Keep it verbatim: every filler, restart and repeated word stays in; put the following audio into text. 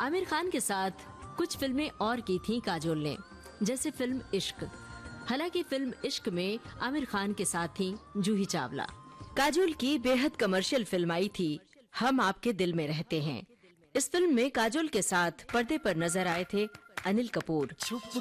आमिर खान के साथ कुछ फिल्में और की थीं काजोल ने, जैसे फिल्म इश्क। हालांकि फिल्म इश्क में आमिर खान के साथ थीं जूही चावला। काजोल की बेहद कमर्शियल फिल्म आई थी हम आपके दिल में रहते हैं। इस फिल्म में काजोल के साथ पर्दे पर नजर आए थे अनिल कपूर।